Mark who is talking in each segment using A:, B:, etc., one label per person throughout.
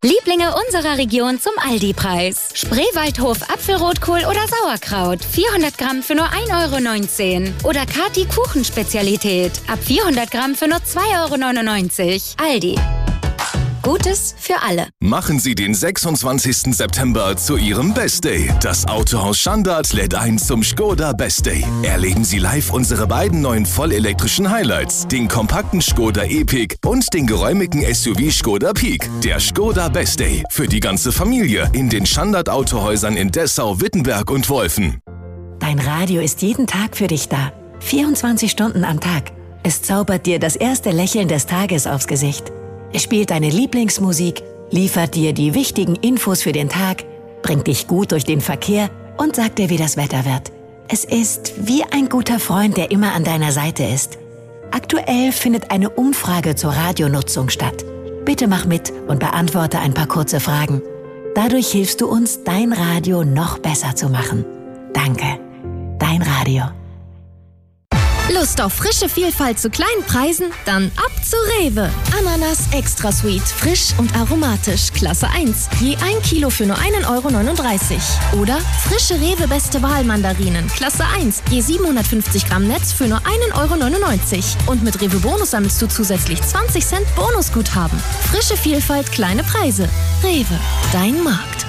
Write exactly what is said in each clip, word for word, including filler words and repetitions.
A: Lieblinge unserer Region zum Aldi-Preis. Spreewaldhof Apfelrotkohl oder Sauerkraut. vierhundert Gramm für nur ein Euro neunzehn. Oder Kati Kuchenspezialität. Ab vierhundert Gramm für nur zwei Euro neunundneunzig. Aldi. Gutes für alle.
B: Machen Sie den sechsundzwanzigsten September zu Ihrem Best Day. Das Autohaus Schandart lädt ein zum Skoda Best Day. Erleben Sie live unsere beiden neuen vollelektrischen Highlights, den kompakten Skoda Epic und den geräumigen S U V Skoda Peak. Der Skoda Best Day für die ganze Familie in den Schandart Autohäusern in Dessau, Wittenberg und Wolfen.
C: Dein Radio ist jeden Tag für dich da. vierundzwanzig Stunden am Tag. Es zaubert dir das erste Lächeln des Tages aufs Gesicht. Es spielt deine Lieblingsmusik, liefert dir die wichtigen Infos für den Tag, bringt dich gut durch den Verkehr und sagt dir, wie das Wetter wird. Es ist wie ein guter Freund, der immer an deiner Seite ist. Aktuell findet eine Umfrage zur Radionutzung statt. Bitte mach mit und beantworte ein paar kurze Fragen. Dadurch hilfst du uns, dein Radio noch besser zu machen. Danke. Dein Radio.
D: Lust auf frische Vielfalt zu kleinen Preisen? Dann ab zu Rewe. Ananas Extra Sweet, frisch und aromatisch, Klasse eins. Je ein Kilo für nur ein Euro neununddreißig. Oder frische Rewe Beste Wahl Mandarinen, Klasse eins. Je siebenhundertfünfzig Gramm Netz für nur ein Euro neunundneunzig. Und mit Rewe Bonus sammelst du zusätzlich zwanzig Cent Bonusguthaben. Frische Vielfalt, kleine Preise. Rewe, dein Markt.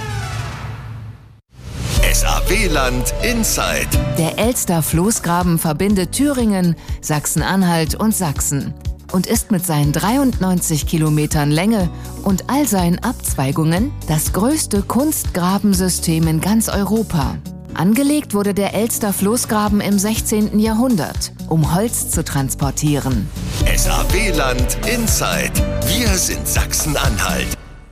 E: S A W-Land Inside.
F: Der Elster-Floßgraben verbindet Thüringen, Sachsen-Anhalt und Sachsen und ist mit seinen dreiundneunzig Kilometern Länge und all seinen Abzweigungen das größte Kunstgrabensystem in ganz Europa. Angelegt wurde der Elster-Floßgraben im sechzehnten Jahrhundert, um Holz zu transportieren.
E: S A W-Land Inside. Wir sind Sachsen-Anhalt.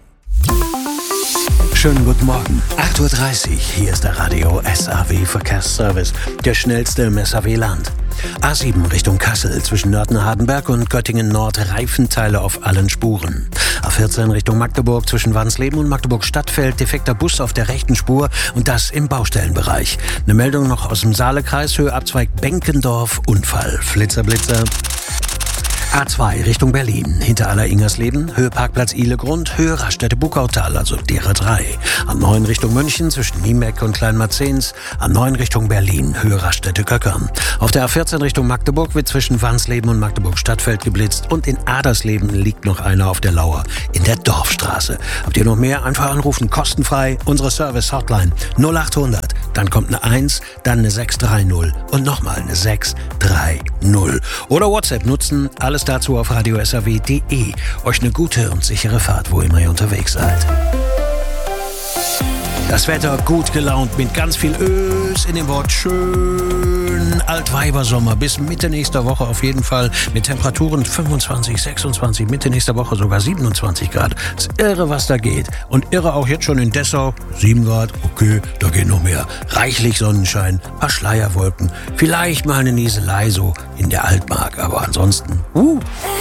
G: Schönen guten Morgen. acht Uhr dreißig, hier ist der Radio S A W Verkehrsservice, der schnellste im S A W-Land. A sieben Richtung Kassel zwischen Nörten-Hardenberg und Göttingen-Nord Reifenteile auf allen Spuren. A vierzehn Richtung Magdeburg zwischen Wansleben und Magdeburg-Stadtfeld defekter Bus auf der rechten Spur und das im Baustellenbereich. Eine Meldung noch aus dem Saalekreis, Höhe Abzweig Benkendorf, Unfall. Flitzer, Blitzer. A zwei Richtung Berlin, hinter Aller-Ingersleben, Höhe Parkplatz Ihlegrund, Höhe Raststätte-Buckautal, also derer drei. A neun Richtung München zwischen Niemeck und Kleinmarzens, A neun Richtung Berlin, Höhe Raststätte-Köckern. Auf der A vierzehn Richtung Magdeburg wird zwischen Wansleben und Magdeburg-Stadtfeld geblitzt und in Adersleben liegt noch einer auf der Lauer in der Dorfstraße. Habt ihr noch mehr? Einfach anrufen, kostenfrei, unsere Service-Hotline null achthundert, dann kommt eine eins, dann eine sechs drei null und nochmal eine sechs drei null. Oder WhatsApp nutzen, alles dazu auf radio s a w punkt d e. Euch eine gute und sichere Fahrt, wo immer ihr unterwegs seid. Das Wetter gut gelaunt mit ganz viel Ös in dem Wort schön. Altweibersommer bis Mitte nächster Woche auf jeden Fall mit Temperaturen fünfundzwanzig, sechsundzwanzig, Mitte nächster Woche sogar siebenundzwanzig Grad. Ist irre, was da geht. Und irre auch jetzt schon in Dessau. sieben Grad, okay, da geht noch mehr. Reichlich Sonnenschein, paar Schleierwolken. Vielleicht mal eine Nieselei so in der Altmark. Aber ansonsten, uh.